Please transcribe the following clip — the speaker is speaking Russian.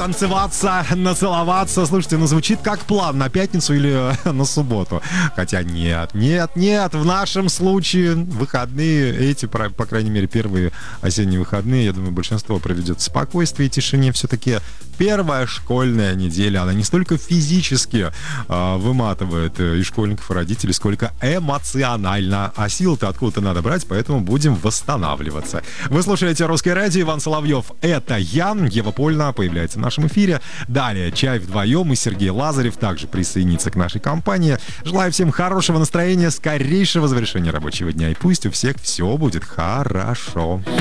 натанцеваться, нацеловаться. Слушайте, ну звучит как план на пятницу или на субботу. Хотя нет, в нашем случае выходные, эти, по крайней мере, первые осенние выходные, я думаю, большинство проведет в спокойствии и тишине. Все-таки первая школьная неделя, она не столько физически выматывает и школьников, и родителей, сколько эмоционально. А сил-то откуда-то надо брать, поэтому будем восстанавливаться. Вы слушаете «Русское радио», Иван Соловьев. Это я, Ева Польна, появляется в нашем эфире. Далее «Чай вдвоем» и Сергей Лазарев также присоединится к нашей компании. Желаю всем хорошего настроения, скорейшего завершения рабочего дня. И пусть у всех все будет хорошо.